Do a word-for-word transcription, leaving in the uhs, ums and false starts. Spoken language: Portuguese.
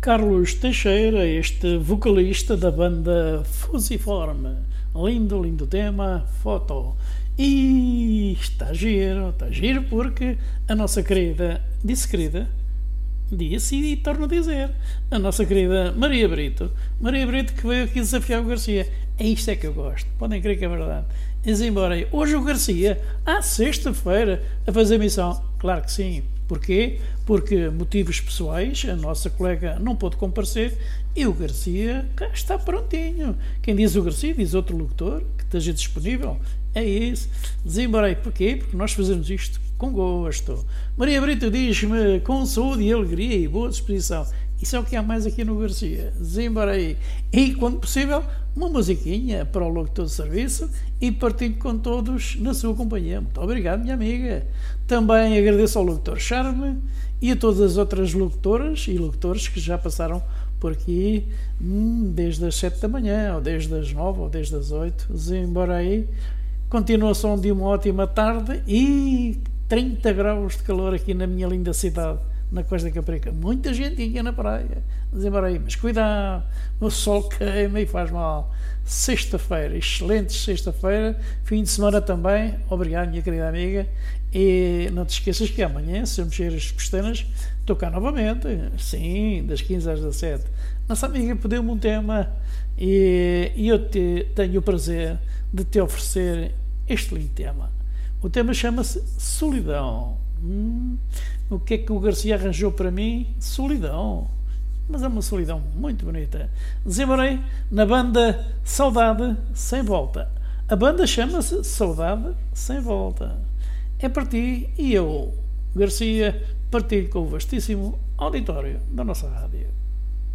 Carlos Teixeira, este vocalista da banda Fusiforme. Lindo, lindo tema, foto. E está giro, está giro porque a nossa querida, disse querida, disse e torno a dizer, a nossa querida Maria Brito, Maria Brito que veio aqui desafiar o Garcia. É isto é que eu gosto, podem crer que é verdade. Mas embora hoje o Garcia, à sexta-feira, a fazer missão, claro que sim. Porquê? Porque motivos pessoais, a nossa colega não pôde comparecer e o Garcia cá está prontinho. Quem diz o Garcia diz outro locutor que esteja disponível. É isso. Desembarei. Porquê? Porque nós fazemos isto com gosto. Maria Brito diz-me com saúde e alegria e boa disposição. Isso é o que há mais aqui no Garcia. Desembarei. E, quando possível, uma musiquinha para o locutor de serviço e partilho com todos na sua companhia. Muito obrigado, minha amiga. Também agradeço ao locutor Charme e a todas as outras locutoras e locutores que já passaram por aqui hum, desde as sete da manhã, ou desde as nove, ou desde as oito. Desembarei. Continuação de uma ótima tarde e trinta graus de calor aqui na minha linda cidade, na Costa da Caparica. Muita gente aqui na praia. Desembarei, mas cuidado, o sol queima e faz mal. Sexta-feira, excelente sexta-feira, fim de semana também. Obrigado, minha querida amiga. E não te esqueças que amanhã, se eu mexer as pestanas, estou cá novamente. Sim, das quinze às dezassete. Nossa amiga pediu-me um tema e, e eu te, tenho o prazer de te oferecer este lindo tema. O tema chama-se Solidão. Hum, o que é que o Garcia arranjou para mim? Solidão. Mas é uma solidão muito bonita. Desembarei na banda Saudade Sem Volta. A banda chama-se Saudade Sem Volta. É para ti e eu, Garcia, partilho com o vastíssimo auditório da nossa rádio.